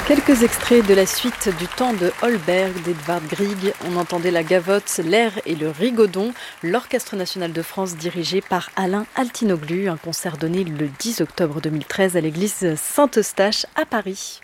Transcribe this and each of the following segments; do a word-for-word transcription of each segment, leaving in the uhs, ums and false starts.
Quelques extraits de la suite du Temps de Holberg d'Edvard Grieg. On entendait la gavotte, l'air et le rigodon, l'Orchestre national de France dirigé par Alain Altinoglu. Un concert donné le dix octobre deux mille treize à l'église Saint-Eustache à Paris.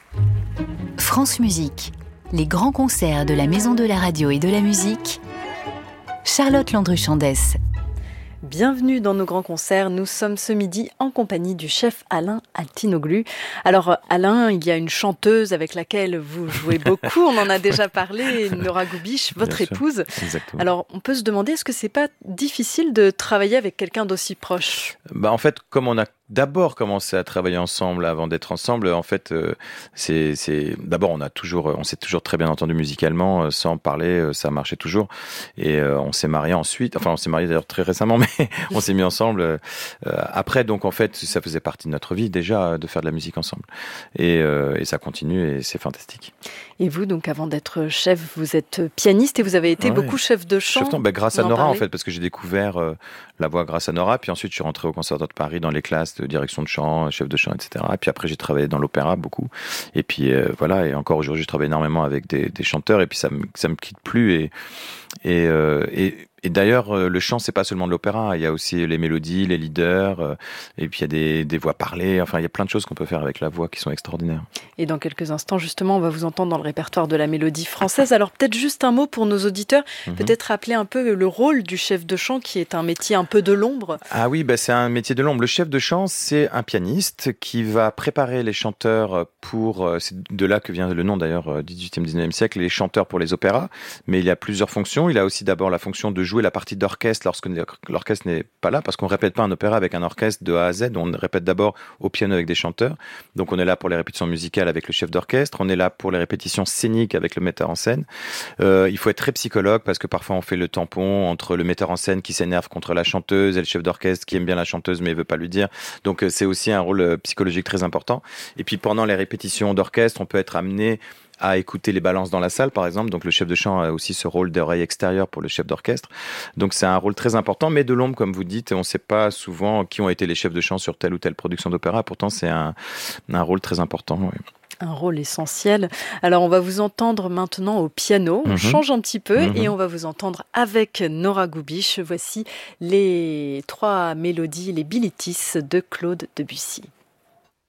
France Musique, les grands concerts de la Maison de la Radio et de la Musique. Charlotte Landru-Chandès. Bienvenue dans nos grands concerts. Nous sommes ce midi en compagnie du chef Alain Altinoglu. Alors Alain, il y a une chanteuse avec laquelle vous jouez beaucoup. On en a déjà parlé, Nora Gubish, votre Bien sûr. épouse. Exactement. Alors on peut se demander, est-ce que c'est pas difficile de travailler avec quelqu'un d'aussi proche ? Bah, en fait, comme on a d'abord commencé à travailler ensemble avant d'être ensemble, en fait, euh, c'est, c'est d'abord on a toujours, on s'est toujours très bien entendu musicalement, euh, sans parler, euh, ça marchait toujours. Et euh, on s'est mariés ensuite. Enfin, on s'est mariés d'ailleurs très récemment, mais on s'est mis ensemble euh, après. Donc en fait, ça faisait partie de notre vie déjà de faire de la musique ensemble. Et, euh, et ça continue et c'est fantastique. Et vous, donc avant d'être chef, vous êtes pianiste et vous avez été Ouais. beaucoup chef de chant. Surtout, bah, grâce Vous à en Nora en parlez fait, parce que j'ai découvert euh, la voix grâce à Nora. Puis ensuite, je suis rentré au Conservatoire de Paris dans les classes de direction de chant, chef de chant, et cetera. Et puis après, j'ai travaillé dans l'opéra beaucoup. Et puis euh, voilà. Et encore aujourd'hui, je travaille énormément avec des, des chanteurs. Et puis ça me ça me quitte plus. Et et euh, et Et d'ailleurs, le chant, c'est pas seulement de l'opéra. Il y a aussi les mélodies, les leaders, euh, et puis il y a des, des voix parlées. Enfin, il y a plein de choses qu'on peut faire avec la voix qui sont extraordinaires. Et dans quelques instants, justement, on va vous entendre dans le répertoire de la mélodie française. Alors peut-être juste un mot pour nos auditeurs, mm-hmm. peut-être rappeler un peu le rôle du chef de chant, qui est un métier un peu de l'ombre. Ah oui, bah c'est un métier de l'ombre. Le chef de chant, c'est un pianiste qui va préparer les chanteurs pour... C'est de là que vient le nom d'ailleurs, dix-huitième, dix-neuvième siècle, les chanteurs pour les opéras. Mais il y a plusieurs fonctions. Il a aussi d'abord la fonction de jouer la partie d'orchestre lorsque l'orchestre n'est pas là, parce qu'on répète pas un opéra avec un orchestre de A à Z, on répète d'abord au piano avec des chanteurs. Donc on est là pour les répétitions musicales avec le chef d'orchestre, on est là pour les répétitions scéniques avec le metteur en scène. Euh, il faut être très psychologue parce que parfois on fait le tampon entre le metteur en scène qui s'énerve contre la chanteuse et le chef d'orchestre qui aime bien la chanteuse mais veut pas lui dire. Donc c'est aussi un rôle psychologique très important. Et puis pendant les répétitions d'orchestre, on peut être amené à écouter les balances dans la salle, par exemple. Donc, le chef de chant a aussi ce rôle d'oreille extérieure pour le chef d'orchestre. Donc, c'est un rôle très important, mais de l'ombre, comme vous dites, on ne sait pas souvent qui ont été les chefs de chant sur telle ou telle production d'opéra. Pourtant, c'est un, un rôle très important. Oui. Un rôle essentiel. Alors, on va vous entendre maintenant au piano. On mm-hmm. change un petit peu mm-hmm. et on va vous entendre avec Nora Gubish. Voici les trois mélodies, les bilitis de Claude Debussy.